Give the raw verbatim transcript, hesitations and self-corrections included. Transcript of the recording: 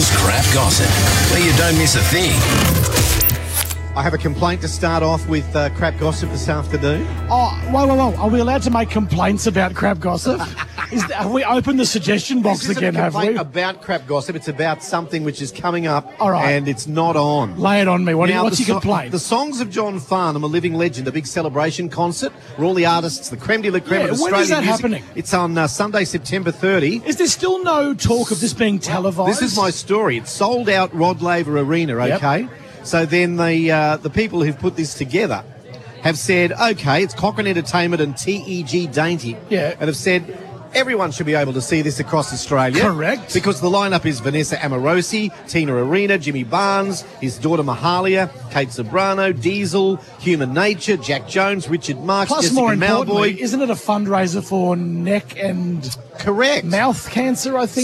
Carl's Crap Gossip, where you don't miss a thing. I have a complaint to start off with uh, crap gossip this afternoon. Oh, whoa, whoa, whoa. Are we allowed to make complaints about crap gossip? Is that, have we opened the suggestion box This isn't again, a have complaint we? about crap gossip. It's about something which is coming up All right. and it's not on. Lay it on me. What do you, Now, what's the your so- complaint? The Songs of John Farnham, a living legend, a big celebration concert where all the artists, the creme de la creme Yeah, of when Australian is that music. happening? It's on uh, Sunday, September thirtieth. Is there still no talk of this being televised? This is my story. It's sold out Rod Laver Arena, okay? Yep. So then the uh, the people who've put this together have said, okay, it's Cochrane Entertainment and T E G Dainty. Yeah. And have said everyone should be able to see this across Australia. Correct. Because the lineup is Vanessa Amorosi, Tina Arena, Jimmy Barnes, his daughter Mahalia, Kate Sobrano, Diesel, Human Nature, Jack Jones, Richard Marx, Plus, Jessica more importantly, Malboy. isn't it a fundraiser for neck and Correct. mouth cancer, I think?